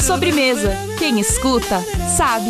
Sobremesa. Quem escuta, sabe.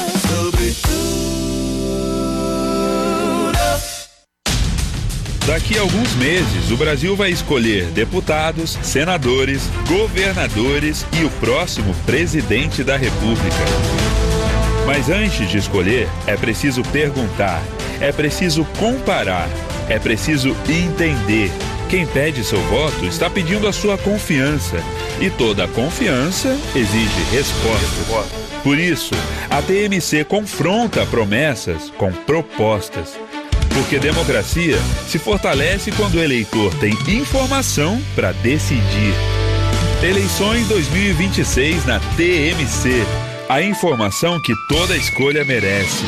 Daqui a alguns meses, o Brasil vai escolher deputados, senadores, governadores e o próximo presidente da República. Mas antes de escolher, é preciso perguntar, é preciso comparar, é preciso entender. Quem pede seu voto está pedindo a sua confiança. E toda confiança exige resposta. Por isso, a TMC confronta promessas com propostas. Porque democracia se fortalece quando o eleitor tem informação para decidir. Eleições 2026 na TMC. A informação que toda escolha merece.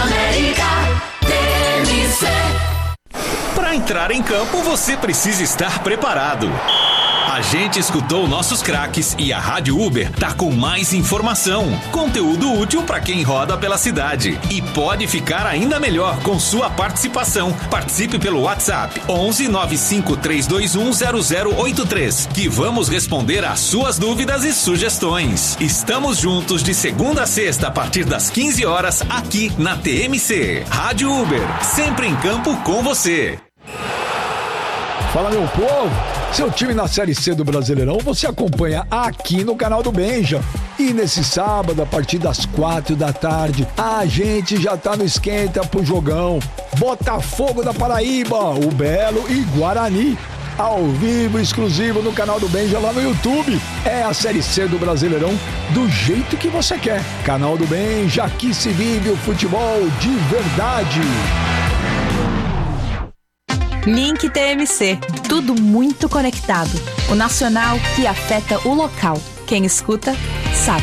Para entrar em campo, você precisa estar preparado. A gente escutou nossos craques e a Rádio Uber tá com mais informação, conteúdo útil para quem roda pela cidade. E pode ficar ainda melhor com sua participação. Participe pelo WhatsApp 11 95 321 0083, que vamos responder às suas dúvidas e sugestões. Estamos juntos de segunda a sexta a partir das 15 horas aqui na TMC. Rádio Uber, sempre em campo com você. Fala, meu povo, seu time na Série C do Brasileirão você acompanha aqui no canal do Benja. E nesse sábado, a partir das 4 da tarde, a gente já tá no esquenta pro jogão. Botafogo da Paraíba, o Belo e Guarani. Ao vivo, exclusivo no canal do Benja lá no YouTube. É a Série C do Brasileirão do jeito que você quer. Canal do Benja, aqui se vive o futebol de verdade. Link TMC. Tudo muito conectado. O nacional que afeta o local. Quem escuta, sabe.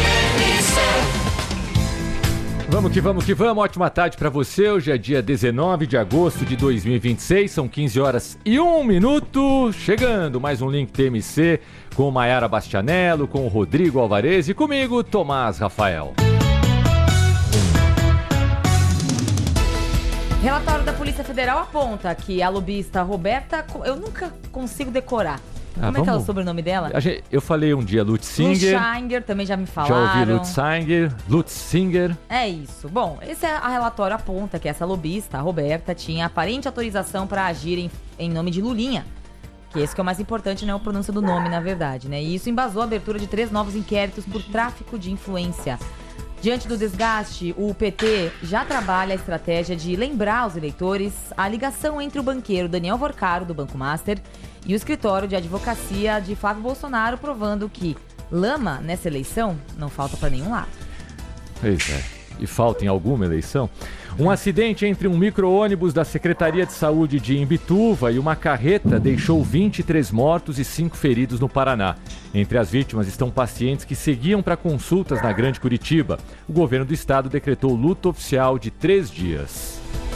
Vamos que vamos que vamos. Ótima tarde para você. Hoje é dia 19 de agosto de 2026. São 15 horas e 1 minuto. Chegando mais um Link TMC com Maiara Bastianello, com o Rodrigo Alvarez e comigo, Tomás Rafael. Relatório da Polícia Federal aponta que a lobista Roberta... Eu nunca consigo decorar. Como é que é o sobrenome dela? Eu falei um dia Lutzinger. Lutzinger, também já me falaram. Já ouvi Lutzinger. É isso. Bom, esse relatório aponta que essa lobista, a Roberta, tinha aparente autorização para agir em nome de Lulinha. Que esse que é o mais importante, né? A pronúncia do nome, na verdade, né? E isso embasou a abertura de 3 novos inquéritos por tráfico de influência. Diante do desgaste, o PT já trabalha a estratégia de lembrar aos eleitores a ligação entre o banqueiro Daniel Vorcaro, do Banco Master, e o escritório de advocacia de Flávio Bolsonaro, provando que lama nessa eleição não falta para nenhum lado. Pois é. E falta em alguma eleição? Um acidente entre um micro-ônibus da Secretaria de Saúde de Imbituva e uma carreta deixou 23 mortos e 5 feridos no Paraná. Entre as vítimas estão pacientes que seguiam para consultas na Grande Curitiba. O governo do estado decretou luto oficial de 3 dias.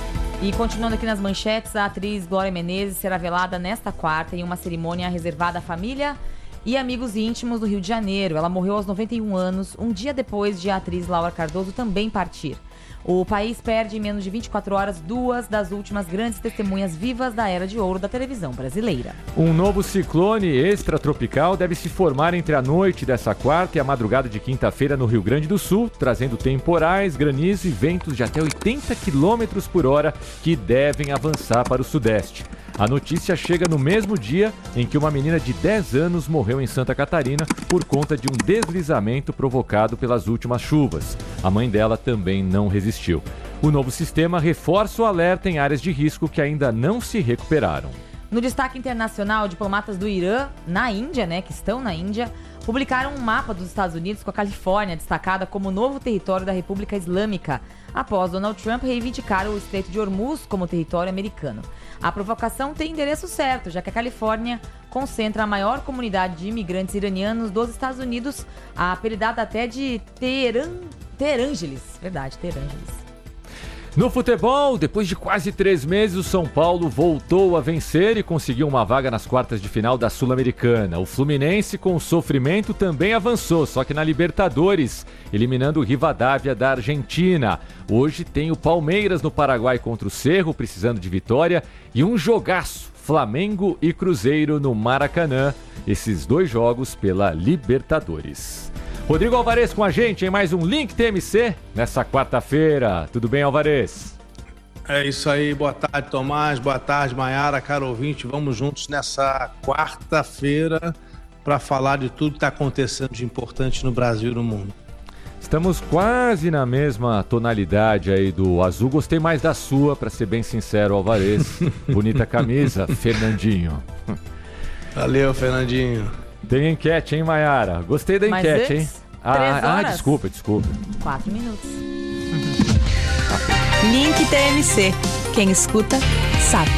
E continuando aqui nas manchetes, a atriz Glória Menezes será velada nesta quarta em uma cerimônia reservada à família e amigos íntimos do Rio de Janeiro. Ela morreu aos 91 anos, um dia depois de a atriz Laura Cardoso também partir. O país perde em menos de 24 horas 2 das últimas grandes testemunhas vivas da era de ouro da televisão brasileira. Um novo ciclone extratropical deve se formar entre a noite dessa quarta e a madrugada de quinta-feira no Rio Grande do Sul, trazendo temporais, granizo e ventos de até 80 km por hora que devem avançar para o sudeste. A notícia chega no mesmo dia em que uma menina de 10 anos morreu em Santa Catarina por conta de um deslizamento provocado pelas últimas chuvas. A mãe dela também não resistiu. O novo sistema reforça o alerta em áreas de risco que ainda não se recuperaram. No destaque internacional, diplomatas do Irã, na Índia, que estão na Índia, publicaram um mapa dos Estados Unidos com a Califórnia destacada como novo território da República Islâmica, após Donald Trump reivindicar o Estreito de Hormuz como território americano. A provocação tem endereço certo, já que a Califórnia concentra a maior comunidade de imigrantes iranianos dos Estados Unidos, apelidada até de Terângeles. Verdade, Terângeles. No futebol, depois de quase 3 meses, o São Paulo voltou a vencer e conseguiu uma vaga nas quartas de final da Sul-Americana. O Fluminense, com sofrimento, também avançou, só que na Libertadores, eliminando o Rivadavia da Argentina. Hoje tem o Palmeiras no Paraguai contra o Cerro, precisando de vitória, e um jogaço, Flamengo e Cruzeiro no Maracanã. Esses 2 jogos pela Libertadores. Rodrigo Alvarez com a gente em mais um Link TMC nessa quarta-feira. Tudo bem, Alvarez? É isso aí, boa tarde, Tomás, boa tarde, Maiara, caro ouvinte. Vamos juntos nessa quarta-feira para falar de tudo que está acontecendo de importante no Brasil e no mundo. Estamos quase na mesma tonalidade aí do azul. Gostei mais da sua, para ser bem sincero, Alvarez. Bonita camisa, Fernandinho. Valeu, Fernandinho. Tem enquete, hein, Maiara? Gostei da enquete, hein? 3 horas. Desculpa. 4 minutos. Link TMC. Quem escuta, sabe.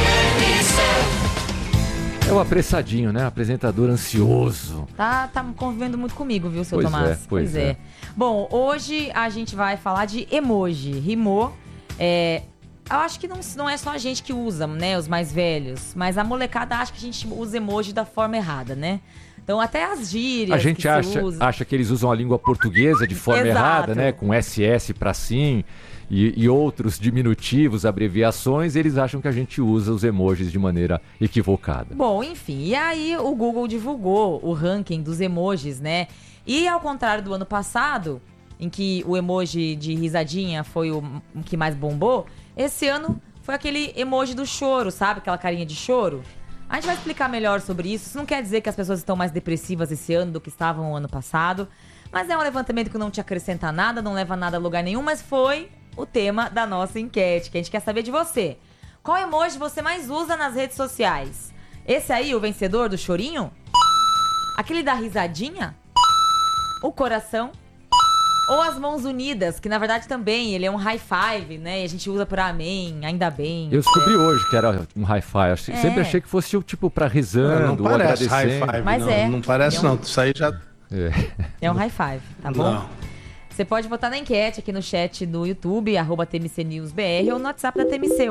É o apressadinho, né? Apresentador ansioso. Tá convivendo muito comigo, viu, seu Pois Tomás? é, pois é. Bom, hoje a gente vai falar de emoji. Rimou. Eu acho que não é só a gente que usa, né? Os mais velhos. Mas a molecada acha que a gente usa emoji da forma errada, né? Então até as gírias A gente acha que eles usam a língua portuguesa de forma errada, né? Com SS pra sim e outros diminutivos, abreviações. Eles acham que a gente usa os emojis de maneira equivocada. Bom, enfim. E aí o Google divulgou o ranking dos emojis, né? E ao contrário do ano passado, em que o emoji de risadinha foi o que mais bombou, esse ano foi aquele emoji do choro, sabe? Aquela carinha de choro. A gente vai explicar melhor sobre isso. Isso não quer dizer que as pessoas estão mais depressivas esse ano do que estavam o ano passado. Mas é um levantamento que não te acrescenta nada, não leva nada a lugar nenhum, mas foi o tema da nossa enquete, que a gente quer saber de você. Qual emoji você mais usa nas redes sociais? Esse aí, o vencedor do chorinho? Aquele da risadinha? O coração? Ou as mãos unidas, que na verdade também ele é um high five, né? E a gente usa por amém, ainda bem. Eu descobri hoje que era um high five. Sempre achei que fosse tipo pra rezando, Não parece high agradecendo. five, Mas não parece não. Isso aí já... É um high five, tá bom? Não. Você pode votar na enquete aqui no chat do YouTube, @TMCNewsBR, ou no WhatsApp da TMC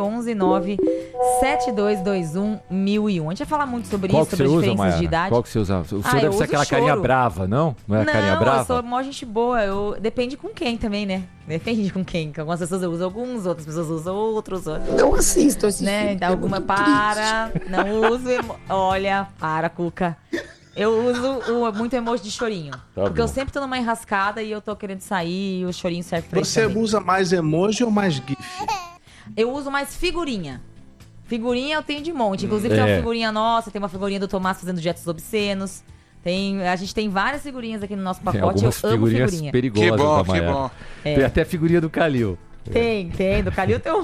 11972211001. A gente vai falar muito sobre Qual isso, que sobre você diferenças usa, Maiara? de idade. Qual que você usa? O seu eu deve uso ser aquela choro. carinha brava, não? Não é a carinha brava? Não, eu sou mó gente boa. Depende com quem também, né? Depende com quem. Que algumas pessoas eu uso alguns, outras pessoas usam outros. Não assisto esse Né? filme, Então, é alguma muito para, não uso. Olha, para, Cuca. Eu uso muito emoji de chorinho. Porque bom. eu sempre tô numa enrascada e eu tô querendo sair e o chorinho serve pra isso Você também. usa mais emoji ou mais GIF? Eu uso mais figurinha. Figurinha eu tenho de monte. Inclusive tem uma figurinha nossa, tem uma figurinha do Tomás fazendo gestos obscenos. A gente tem várias figurinhas aqui no nosso Tem pacote. Eu algumas amo figurinhas figurinha. perigosas da que Maiara. bom. Tem até a figurinha do Calil. Tem. Do Calil tem um...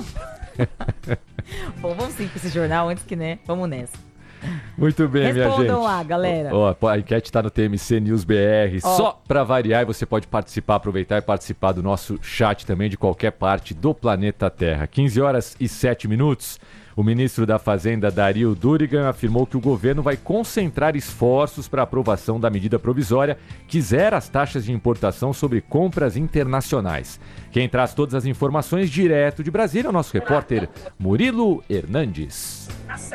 Bom, vamos sim pra esse jornal antes que, né? Vamos nessa. Muito bem, minha gente. Respondam lá, galera. A enquete tá no TMC News BR. Só pra variar, e você pode participar, aproveitar e participar do nosso chat também de qualquer parte do planeta Terra. 15h07. O ministro da Fazenda, Dario Durigan, afirmou que o governo vai concentrar esforços para a aprovação da medida provisória que zera as taxas de importação sobre compras internacionais. Quem traz todas as informações direto de Brasília é o nosso repórter Murilo Hernandes.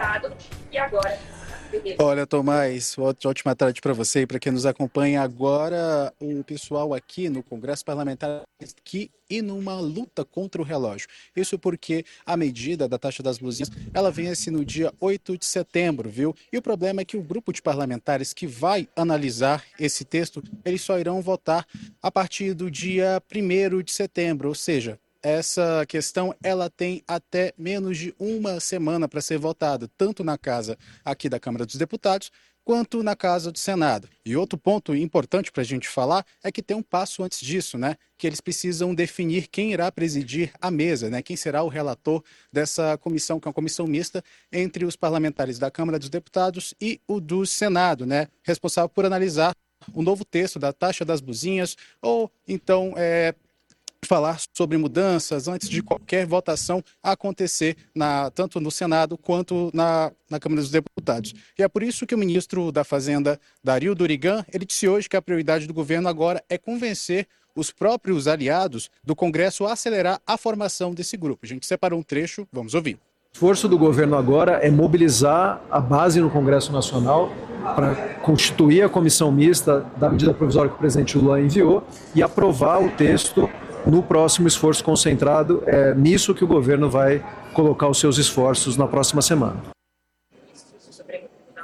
E agora? Olha, Tomás, ótima tarde para você e para quem nos acompanha agora. O pessoal aqui no Congresso Parlamentar aqui e numa luta contra o relógio. Isso porque a medida da taxa das blusinhas, ela vence no dia 8 de setembro, viu? E o problema é que o grupo de parlamentares que vai analisar esse texto, eles só irão votar a partir do dia 1º de setembro, ou seja, essa questão ela tem até menos de uma semana para ser votada, tanto na casa aqui da Câmara dos Deputados, quanto na casa do Senado. E outro ponto importante para a gente falar é que tem um passo antes disso, né? Que eles precisam definir quem irá presidir a mesa, né? Quem será o relator dessa comissão, que é uma comissão mista entre os parlamentares da Câmara dos Deputados e o do Senado, né? Responsável por analisar o novo texto da taxa das blusinhas, ou então falar sobre mudanças antes de qualquer votação acontecer tanto no Senado quanto na Câmara dos Deputados. E é por isso que o ministro da Fazenda, Dario Durigan, ele disse hoje que a prioridade do governo agora é convencer os próprios aliados do Congresso a acelerar a formação desse grupo. A gente separou um trecho, vamos ouvir. O esforço do governo agora é mobilizar a base no Congresso Nacional para constituir a comissão mista da medida provisória que o presidente Lula enviou e aprovar o texto no próximo esforço concentrado. É nisso que o governo vai colocar os seus esforços na próxima semana.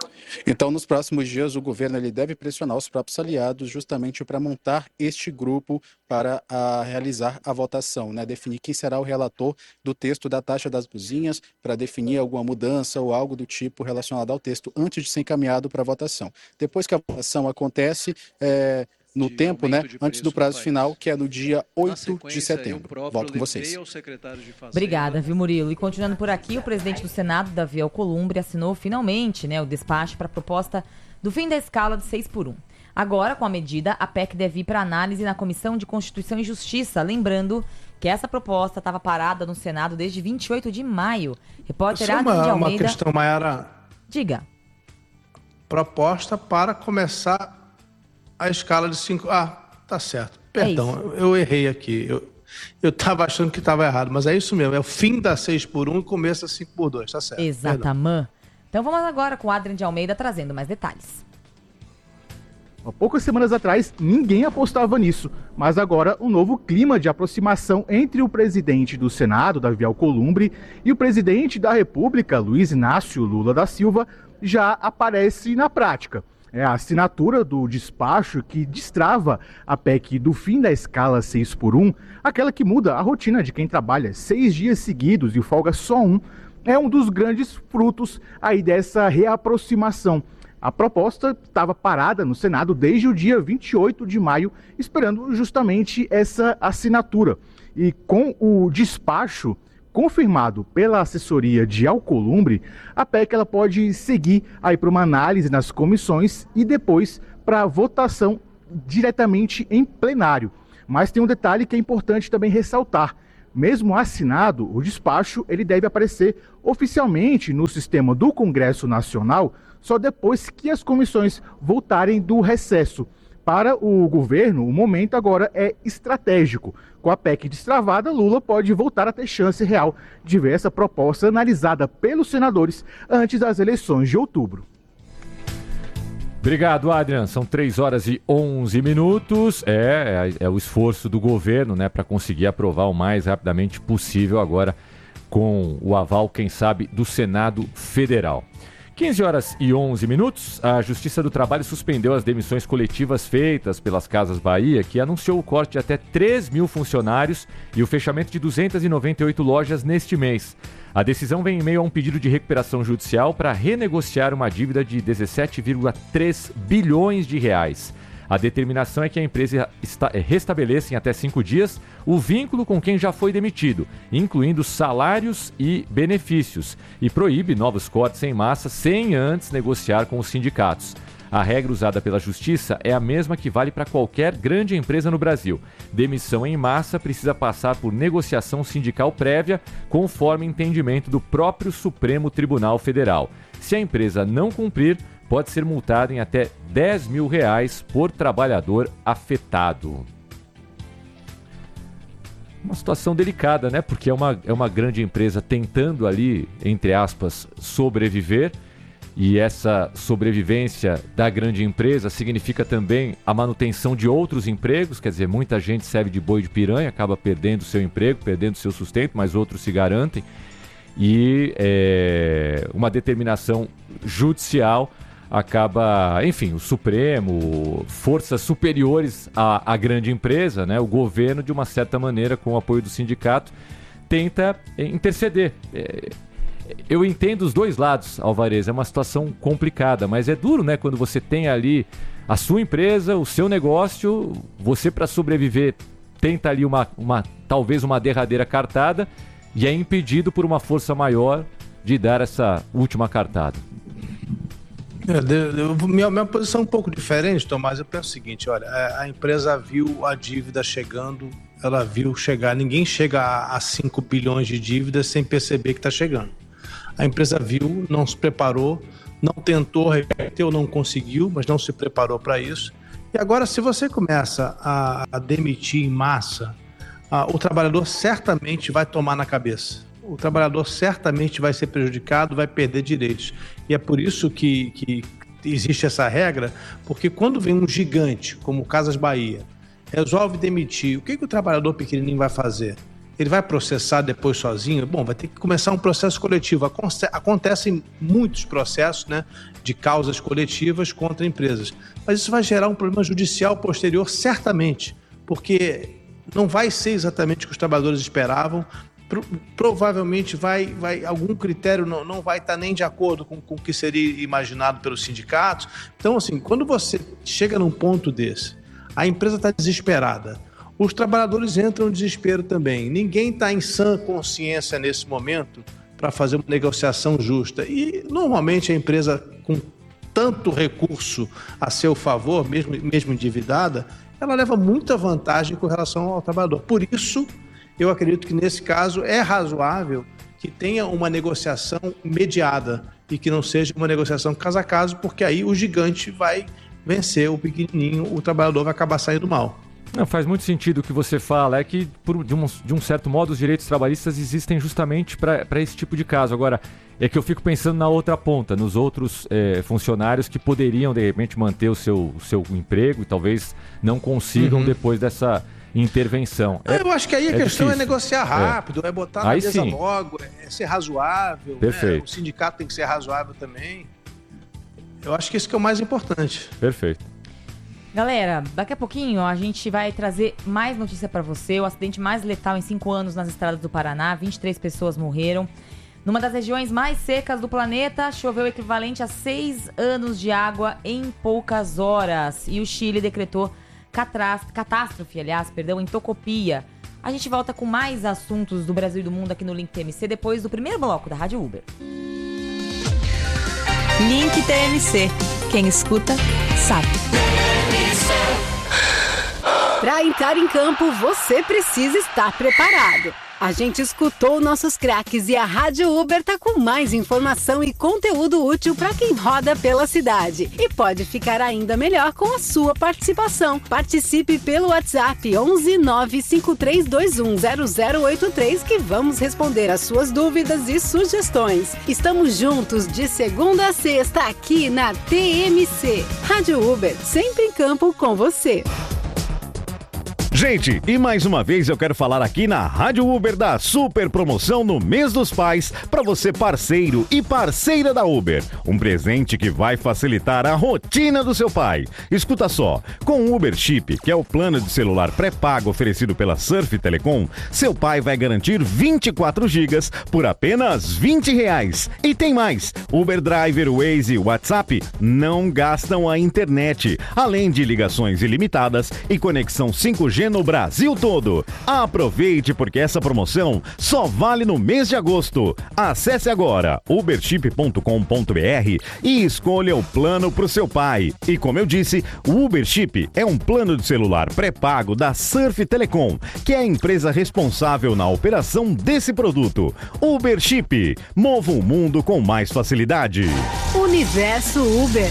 Então, nos próximos dias, o governo ele deve pressionar os próprios aliados justamente para montar este grupo para realizar a votação, né? Definir quem será o relator do texto da taxa das buzinhas, para definir alguma mudança ou algo do tipo relacionado ao texto antes de ser encaminhado para a votação. Depois que a votação acontece, no tempo, né, antes do prazo final, que é no dia 8 de setembro. Volto com vocês. Obrigada, viu, Murilo? E continuando por aqui, o presidente do Senado, Davi Alcolumbre, assinou finalmente, né, o despacho para a proposta do fim da escala de 6x1. Agora, com a medida, a PEC deve ir para análise na Comissão de Constituição e Justiça, lembrando que essa proposta estava parada no Senado desde 28 de maio. Repórter Adrian de Almeida... Uma questão, Mayara. Diga. Proposta para começar a escala de 5... tá certo. Perdão, eu errei aqui. Eu estava achando que estava errado, mas é isso mesmo. É o fim da 6x1 e começa a 5x2, tá certo. Exatamente. Então vamos agora com o Adrian de Almeida trazendo mais detalhes. Há poucas semanas atrás, ninguém apostava nisso, mas agora um novo clima de aproximação entre o presidente do Senado, Davi Alcolumbre, e o presidente da República, Luiz Inácio Lula da Silva, já aparece na prática. É a assinatura do despacho que destrava a PEC do fim da escala 6x1, aquela que muda a rotina de quem trabalha 6 dias seguidos e folga só um, é um dos grandes frutos aí dessa reaproximação. A proposta estava parada no Senado desde o dia 28 de maio, esperando justamente essa assinatura. E com o despacho confirmado pela assessoria de Alcolumbre, a PEC ela pode seguir aí para uma análise nas comissões e depois para votação diretamente em plenário. Mas tem um detalhe que é importante também ressaltar. Mesmo assinado, o despacho ele deve aparecer oficialmente no sistema do Congresso Nacional só depois que as comissões voltarem do recesso. Para o governo, o momento agora é estratégico. Com a PEC destravada, Lula pode voltar a ter chance real de ver essa proposta analisada pelos senadores antes das eleições de outubro. Obrigado, Adrian. São 3h11. É o esforço do governo, né, para conseguir aprovar o mais rapidamente possível agora com o aval, quem sabe, do Senado Federal. 15h11, a Justiça do Trabalho suspendeu as demissões coletivas feitas pelas Casas Bahia, que anunciou o corte de até 3 mil funcionários e o fechamento de 298 lojas neste mês. A decisão vem em meio a um pedido de recuperação judicial para renegociar uma dívida de 17,3 bilhões de reais. A determinação é que a empresa restabeleça em até 5 dias o vínculo com quem já foi demitido, incluindo salários e benefícios, e proíbe novos cortes em massa sem antes negociar com os sindicatos. A regra usada pela Justiça é a mesma que vale para qualquer grande empresa no Brasil. Demissão em massa precisa passar por negociação sindical prévia, conforme entendimento do próprio Supremo Tribunal Federal. Se a empresa não cumprir, pode ser multado em até R$10 mil por trabalhador afetado. Uma situação delicada, né? Porque é uma grande empresa tentando ali, entre aspas, sobreviver. E essa sobrevivência da grande empresa significa também a manutenção de outros empregos. Quer dizer, muita gente serve de boi de piranha, acaba perdendo seu emprego, perdendo seu sustento, mas outros se garantem. E uma determinação judicial acaba, enfim, o Supremo, forças superiores à grande empresa, né, o governo, de uma certa maneira, com o apoio do sindicato, tenta interceder. Eu entendo os dois lados, Alvarez, é uma situação complicada, mas é duro, né, quando você tem ali a sua empresa, o seu negócio, você, para sobreviver, tenta ali talvez uma derradeira cartada e é impedido por uma força maior de dar essa última cartada. Minha posição é um pouco diferente, Tomás. Eu penso o seguinte, olha, a empresa viu a dívida chegando, ela viu chegar, ninguém chega a 5 bilhões de dívidas sem perceber que está chegando. A empresa viu, não se preparou, não tentou reverter ou não conseguiu, mas não se preparou para isso. E agora, se você começa a demitir em massa, o trabalhador certamente vai tomar na cabeça. O trabalhador certamente vai ser prejudicado, vai perder direitos. E é por isso que existe essa regra, porque quando vem um gigante, como o Casas Bahia, resolve demitir, o que o trabalhador pequenininho vai fazer? ele vai processar depois sozinho? Bom, vai ter que começar um processo coletivo. Acontecem muitos processos, né, de causas coletivas contra empresas. Mas isso vai gerar um problema judicial posterior, certamente, porque não vai ser exatamente o que os trabalhadores esperavam. Provavelmente algum critério não vai estar nem de acordo com o que seria imaginado pelos sindicatos. Então, assim, quando você chega num ponto desse, a empresa está desesperada, os trabalhadores entram em desespero também. Ninguém está em sã consciência nesse momento para fazer uma negociação justa. E, normalmente, a empresa com tanto recurso a seu favor, mesmo endividada, ela leva muita vantagem com relação ao trabalhador. Por isso, eu acredito que nesse caso é razoável que tenha uma negociação mediada e que não seja uma negociação caso a caso, porque aí o gigante vai vencer o pequenininho, o trabalhador vai acabar saindo mal. Não, faz muito sentido o que você fala, é que de um certo modo os direitos trabalhistas existem justamente para esse tipo de caso. Agora, é que eu fico pensando na outra ponta, nos outros funcionários que poderiam de repente manter o seu emprego e talvez não consigam depois dessa intervenção. Eu acho que aí a questão é negociar rápido, é botar na mesa logo, é ser razoável. Perfeito. Né? O sindicato tem que ser razoável também. Eu acho que isso que é o mais importante. Perfeito. Galera, daqui a pouquinho a gente vai trazer mais notícia pra você. O acidente mais letal em 5 anos nas estradas do Paraná, 23 pessoas morreram. Numa das regiões mais secas do planeta, choveu o equivalente a 6 anos de água em poucas horas. E o Chile decretou catástrofe, em Tocopilla. A gente volta com mais assuntos do Brasil e do mundo aqui no Link TMC depois do primeiro bloco da Rádio Uber. Link TMC. Quem escuta, sabe. Para entrar em campo, você precisa estar preparado. A gente escutou nossos craques e a Rádio Uber tá com mais informação e conteúdo útil para quem roda pela cidade. E pode ficar ainda melhor com a sua participação. Participe pelo WhatsApp 11 95321 0083 que vamos responder as suas dúvidas e sugestões. Estamos juntos de segunda a sexta aqui na TMC. Rádio Uber, sempre em campo com você. Gente, e mais uma vez eu quero falar aqui na Rádio Uber da super promoção no mês dos pais para você parceiro e parceira da Uber. Um presente que vai facilitar a rotina do seu pai. Escuta só, com o Uber Chip, que é o plano de celular pré-pago oferecido pela Surf Telecom, seu pai vai garantir 24 gigas por apenas R$20. E tem mais, Uber Driver, Waze e WhatsApp não gastam a internet, além de ligações ilimitadas e conexão 5G no Brasil todo. Aproveite porque essa promoção só vale no mês de agosto. Acesse agora uberchip.com.br e escolha o plano para o seu pai. E como eu disse, o Uber Chip é um plano de celular pré-pago da Surf Telecom, que é a empresa responsável na operação desse produto. Uber Chip, mova o mundo com mais facilidade. Universo Uber.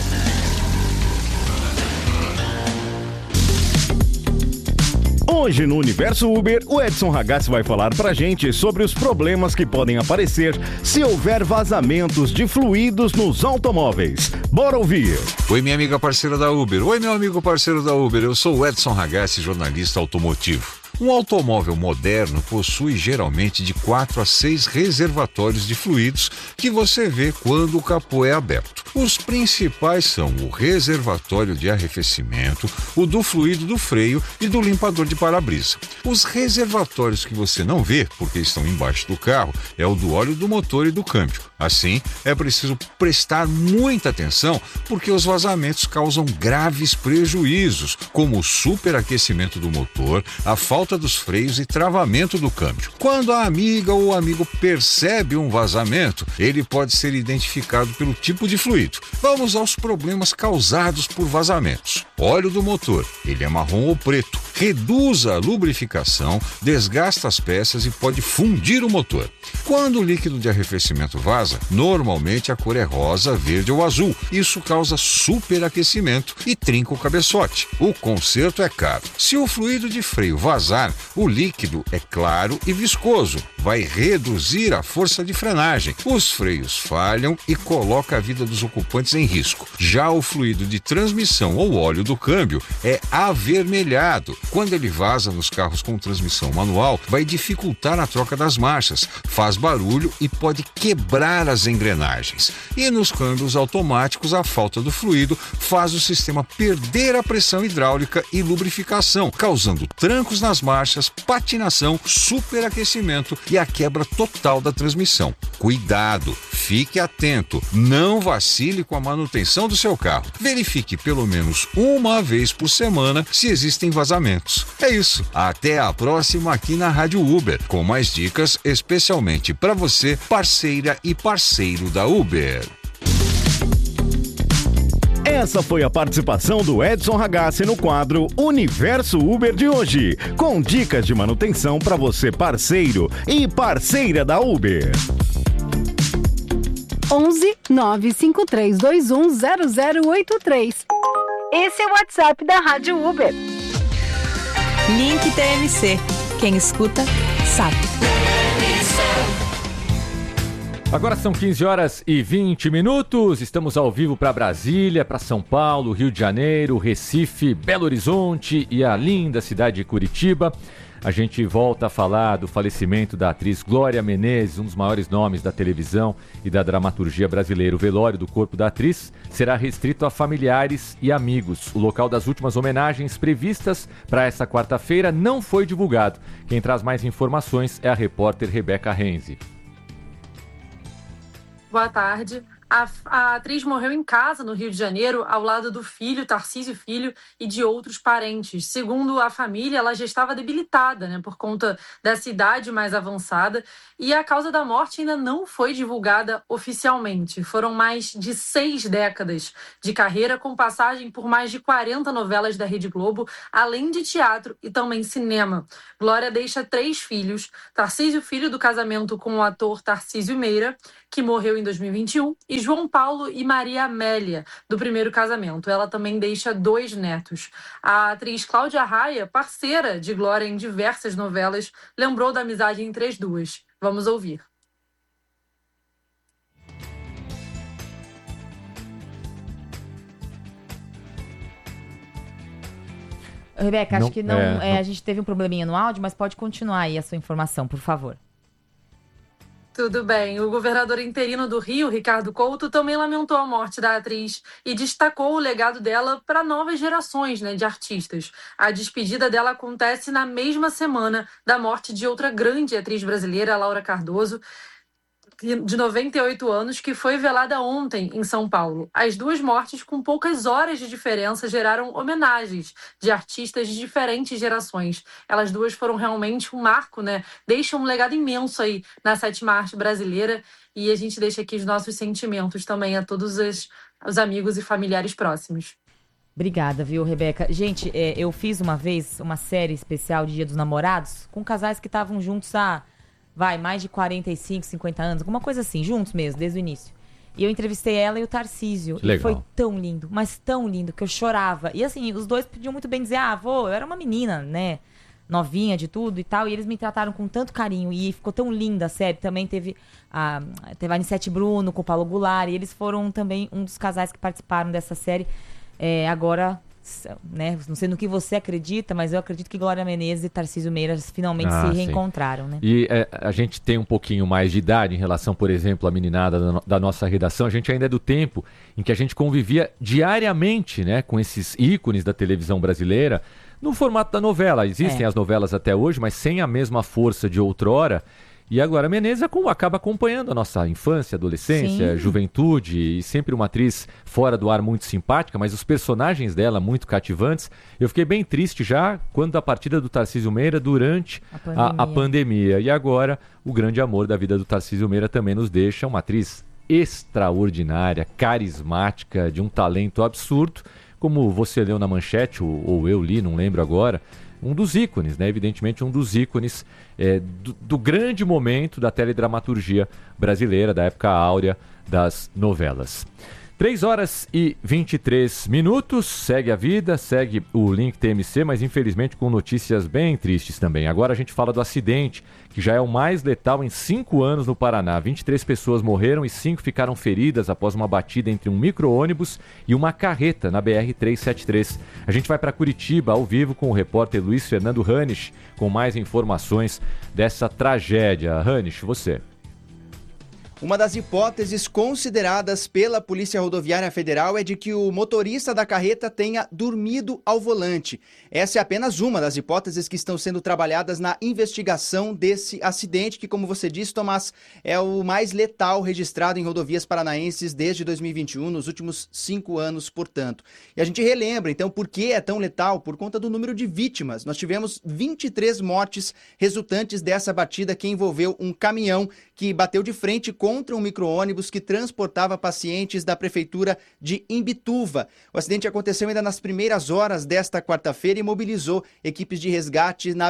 Hoje no Universo Uber, o Edson Ragazzi vai falar pra gente sobre os problemas que podem aparecer se houver vazamentos de fluidos nos automóveis. Bora ouvir! Oi, minha amiga parceira da Uber. Oi, meu amigo parceiro da Uber. Eu sou o Edson Ragazzi, jornalista automotivo. Um automóvel moderno possui geralmente de 4 a 6 reservatórios de fluidos que você vê quando o capô é aberto. Os principais são o reservatório de arrefecimento, o do fluido do freio e do limpador de para-brisa. Os reservatórios que você não vê, porque estão embaixo do carro, é o do óleo do motor e do câmbio. Assim, é preciso prestar muita atenção porque os vazamentos causam graves prejuízos, como o superaquecimento do motor, a falta dos freios e travamento do câmbio. Quando a amiga ou o amigo percebe um vazamento, ele pode ser identificado pelo tipo de fluido. Vamos aos problemas causados por vazamentos. Óleo do motor, ele é marrom ou preto, reduz a lubrificação, desgasta as peças e pode fundir o motor. Quando o líquido de arrefecimento vaza, normalmente a cor é rosa, verde ou azul. Isso causa superaquecimento e trinca o cabeçote. O conserto é caro. Se o fluido de freio vazar, o líquido é claro e viscoso. vai reduzir a força de frenagem. Os freios falham e coloca a vida dos ocupantes em risco. Já o fluido de transmissão ou óleo do câmbio é avermelhado. Quando ele vaza nos carros com transmissão manual, vai dificultar a troca das marchas, faz barulho e pode quebrar as engrenagens. E nos câmbios automáticos, a falta do fluido faz o sistema perder a pressão hidráulica e lubrificação, causando trancos nas marchas, patinação, superaquecimento e a quebra total da transmissão. Cuidado, fique atento, não vacile com a manutenção do seu carro. Verifique pelo menos uma vez por semana se existem vazamentos. É isso, até a próxima aqui na Rádio Uber, com mais dicas especialmente para você, parceira e parceiro da Uber. Essa foi a participação do Edson Ragazzi no quadro Universo Uber de hoje, com dicas de manutenção para você, parceiro e parceira da Uber. 11 95321 0083. Esse é o WhatsApp da Rádio Uber. Link TMC. Quem escuta, sabe. Agora são 15 horas e 20 minutos. Estamos ao vivo para Brasília, para São Paulo, Rio de Janeiro, Recife, Belo Horizonte e a linda cidade de Curitiba. A gente volta a falar do falecimento da atriz Glória Menezes, um dos maiores nomes da televisão e da dramaturgia brasileira. O velório do corpo da atriz será restrito a familiares e amigos. O local das últimas homenagens previstas para essa quarta-feira não foi divulgado. Quem traz mais informações é a repórter Rebeca Renzi. Boa tarde. A atriz morreu em casa, no Rio de Janeiro, ao lado do filho, Tarcísio Filho, e de outros parentes. Segundo a família, ela já estava debilitada, por conta dessa idade mais avançada, e a causa da morte ainda não foi divulgada oficialmente. Foram mais de 6 décadas de carreira, com passagem por mais de 40 novelas da Rede Globo, além de teatro e também cinema. Glória deixa 3 filhos: Tarcísio Filho, do casamento com o ator Tarcísio Meira, que morreu em 2021, e João Paulo e Maria Amélia, do primeiro casamento. Ela também deixa 2 netos. A atriz Cláudia Raia, parceira de Glória em diversas novelas, lembrou da amizade entre as duas. Vamos ouvir. Rebeca, acho que não, a gente teve um probleminha no áudio, mas pode continuar aí a sua informação, por favor. Tudo bem. O governador interino do Rio, Ricardo Couto, também lamentou a morte da atriz e destacou o legado dela para novas gerações, de artistas. A despedida dela acontece na mesma semana da morte de outra grande atriz brasileira, Laura Cardoso, de 98 anos, que foi velada ontem em São Paulo. As 2 mortes, com poucas horas de diferença, geraram homenagens de artistas de diferentes gerações. Elas 2 foram realmente um marco, Deixam um legado imenso aí na 7ª arte brasileira, e a gente deixa aqui os nossos sentimentos também a todos os amigos e familiares próximos. Obrigada, viu, Rebeca? Gente, eu fiz uma vez uma série especial de Dia dos Namorados com casais que estavam juntos há mais de 45, 50 anos, alguma coisa assim, juntos mesmo, desde o início. E eu entrevistei ela e o Tarcísio. E foi tão lindo, mas tão lindo, que eu chorava. E assim, os dois podiam muito bem dizer, eu era uma menina, novinha de tudo e tal, e eles me trataram com tanto carinho, e ficou tão linda a série. Também teve a Anissete Bruno com o Paulo Goulart, e eles foram também um dos casais que participaram dessa série. Agora, não sei no que você acredita, mas eu acredito que Glória Menezes e Tarcísio Meira finalmente se reencontraram, E a gente tem um pouquinho mais de idade em relação, por exemplo, à meninada da nossa redação. A gente ainda é do tempo em que a gente convivia diariamente, com esses ícones da televisão brasileira, no formato da novela. Existem as novelas até hoje, mas sem a mesma força de outrora. E a Glória Menezes acaba acompanhando a nossa infância, adolescência, juventude, e sempre uma atriz fora do ar muito simpática, mas os personagens dela muito cativantes. Eu fiquei bem triste já quando a partida do Tarcísio Meira durante a pandemia. E agora o grande amor da vida do Tarcísio Meira também nos deixa, uma atriz extraordinária, carismática, de um talento absurdo, como você leu na manchete, ou eu li, não lembro agora. Um dos ícones, evidentemente um dos ícones do grande momento da teledramaturgia brasileira, da época áurea das novelas. 3h23, segue a vida, segue o Link TMC, mas infelizmente com notícias bem tristes também. Agora a gente fala do acidente, que já é o mais letal em 5 anos no Paraná. 23 pessoas morreram e 5 ficaram feridas após uma batida entre um micro-ônibus e uma carreta na BR-373. A gente vai para Curitiba ao vivo com o repórter Luiz Fernando Ranisch com mais informações dessa tragédia. Ranisch, você. Uma das hipóteses consideradas pela Polícia Rodoviária Federal é de que o motorista da carreta tenha dormido ao volante. Essa é apenas uma das hipóteses que estão sendo trabalhadas na investigação desse acidente, que, como você disse, Tomás, é o mais letal registrado em rodovias paranaenses desde 2021, nos últimos 5 anos, portanto. E a gente relembra, então, por que é tão letal? Por conta do número de vítimas. Nós tivemos 23 mortes resultantes dessa batida que envolveu um caminhão que bateu de frente contra um micro-ônibus que transportava pacientes da prefeitura de Imbituva. O acidente aconteceu ainda nas primeiras horas desta quarta-feira e mobilizou equipes de resgate na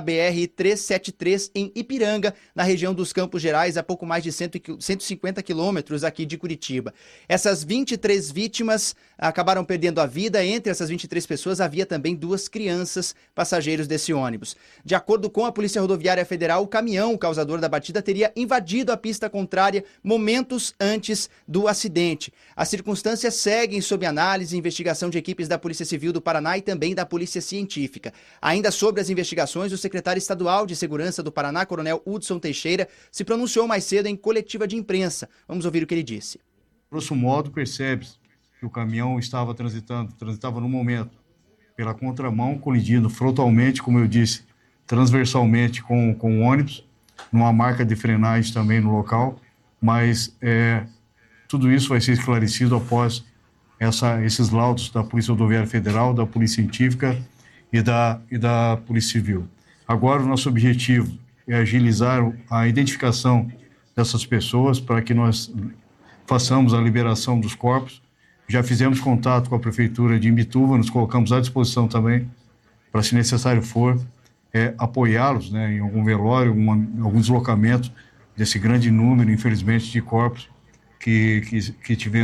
BR-373 em Ipiranga, na região dos Campos Gerais, a pouco mais de 150 quilômetros aqui de Curitiba. Essas 23 vítimas acabaram perdendo a vida. Entre essas 23 pessoas havia também 2 crianças passageiros desse ônibus. De acordo com a Polícia Rodoviária Federal, o caminhão causador da batida teria invadido a pista contrária momentos antes do acidente. As circunstâncias seguem sob análise e investigação de equipes da Polícia Civil do Paraná e também da Polícia Científica. Ainda sobre as investigações, o secretário estadual de Segurança do Paraná, Coronel Hudson Teixeira, se pronunciou mais cedo em coletiva de imprensa. Vamos ouvir o que ele disse. Grosso modo, percebe-se que o caminhão transitava no momento pela contramão, colidindo frontalmente, como eu disse, transversalmente com o ônibus, numa marca de frenagem também no local, mas tudo isso vai ser esclarecido após esses laudos da Polícia Rodoviária Federal, da Polícia Científica e da Polícia Civil. Agora, o nosso objetivo é agilizar a identificação dessas pessoas para que nós façamos a liberação dos corpos. Já fizemos contato com a Prefeitura de Imbituva, nos colocamos à disposição também, para, se necessário for, apoiá-los, né, em algum velório, algum deslocamento desse grande número, infelizmente, de corpos que tivemos